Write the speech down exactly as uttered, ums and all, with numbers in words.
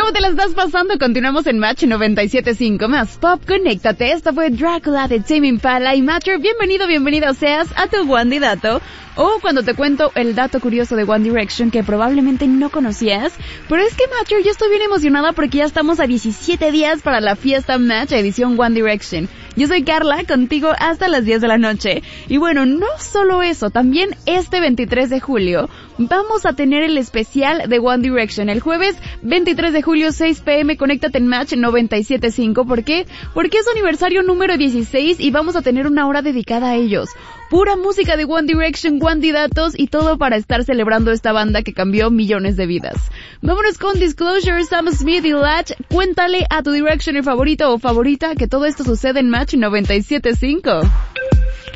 ¿Cómo te la estás pasando? Continuamos en Match noventa y siete punto cinco más Pop. Conéctate. Esta fue Drácula de Tame Impala y Matcher. Bienvenido, bienvenida seas a tu Wandy Dato. O cuando te cuento el dato curioso de One Direction que probablemente no conocías. Pero es que, Matcher, yo estoy bien emocionada porque ya estamos a diecisiete días para la fiesta Match edición One Direction. Yo soy Carla, contigo hasta las diez de la noche. Y bueno, no solo eso, también este veintitrés de julio vamos a tener el especial de One Direction. El jueves veintitrés de julio, seis pe eme, conéctate en Match noventa y siete punto cinco. ¿Por qué? Porque es aniversario número dieciséis y vamos a tener una hora dedicada a ellos. Pura música de One Direction, Wandy Datos y todo para estar celebrando esta banda que cambió millones de vidas. Vámonos con Disclosure, Sam Smith y Latch. Cuéntale a tu Directioner favorito o favorita que todo esto sucede en Match noventa y siete punto cinco.